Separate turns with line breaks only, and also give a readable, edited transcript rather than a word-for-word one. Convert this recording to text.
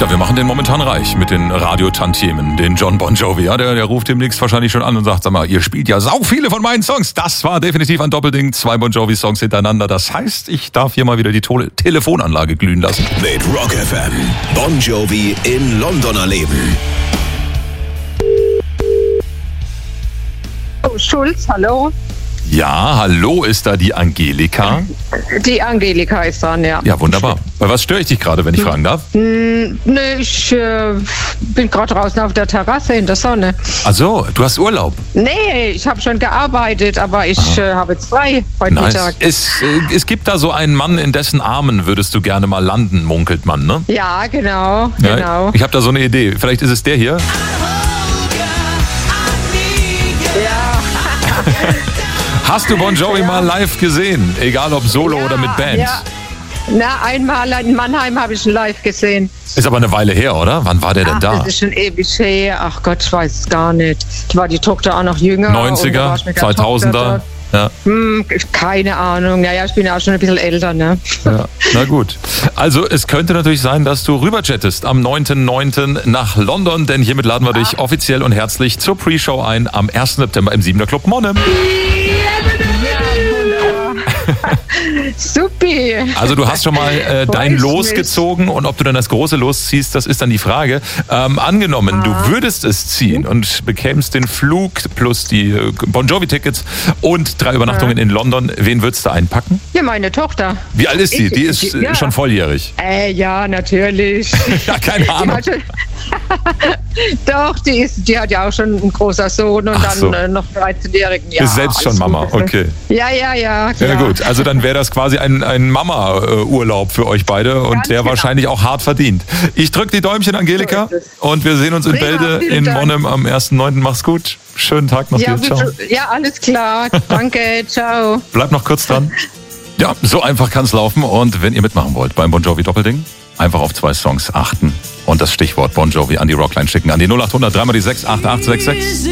Ja, wir machen den momentan reich mit den Radiotantiemen, den John Bon Jovi. Ja, der ruft demnächst wahrscheinlich schon an und sagt, sag mal, ihr spielt ja sau viele von meinen Songs. Das war definitiv ein Doppelding, 2 Bon Jovi-Songs hintereinander. Das heißt, ich darf hier mal wieder die Telefonanlage glühen lassen.
Mit Rock FM. Bon Jovi in London erleben.
Oh, Schulz, hallo?
Ja, hallo, ist da die Angelika?
Die Angelika ist dran, ja.
Ja, wunderbar. Bei was störe ich dich gerade, wenn ich fragen darf?
Nee, ich bin gerade draußen auf der Terrasse in der Sonne.
Ach so, du hast Urlaub?
Nee, ich habe schon gearbeitet, aber ich habe jetzt frei heute Mittag.
Es gibt da so einen Mann, in dessen Armen würdest du gerne mal landen, munkelt man, ne?
Ja, genau.
Ja, ich habe da so eine Idee. Vielleicht ist es der hier? Hast du Bon Jovi mal live gesehen? Egal ob solo oder mit Band?
Ja. Na, einmal in Mannheim habe ich ihn live gesehen.
Ist aber eine Weile her, oder? Wann war der denn da?
Das ist schon ewig her. Ach Gott, ich weiß es gar nicht. Da war die Tochter auch noch jünger.
90er, 2000er? Ja.
Keine Ahnung. Ja, ich bin ja auch schon ein bisschen älter, ne?
Ja, na gut. Also es könnte natürlich sein, dass du rüberchattest am 9.9. nach London, denn hiermit laden wir dich offiziell und herzlich zur Pre-Show ein am 1. September im 7er Club Monnem.
Supi.
Also du hast schon mal dein Los gezogen und ob du dann das große Los ziehst, das ist dann die Frage. Angenommen, du würdest es ziehen und bekämst den Flug plus die Bon Jovi-Tickets und 3 Übernachtungen in London, wen würdest du einpacken?
Ja, meine Tochter.
Wie alt ist die? Die ist schon volljährig.
Ja, natürlich.
Ja, keine Ahnung.
Doch, die hat ja auch schon einen großen Sohn und dann noch 13-Jährigen. Ja,
ist selbst schon Mama, okay.
Ja, klar.
Ja gut, also dann wäre das quasi ein Mama-Urlaub für euch beide und der wahrscheinlich auch hart verdient. Ich drücke die Däumchen, Angelika, und wir sehen uns in Bälde in Monnem am 1.9. Mach's gut. Schönen Tag noch dir. Ciao.
Ja, alles klar. Danke, ciao.
Bleib noch kurz dran. Ja, so einfach kann's laufen und wenn ihr mitmachen wollt beim Bon Jovi Doppelding, einfach auf 2 Songs achten und das Stichwort Bon Jovi an die Rockline schicken, an die 0800 3 mal die 6 8866.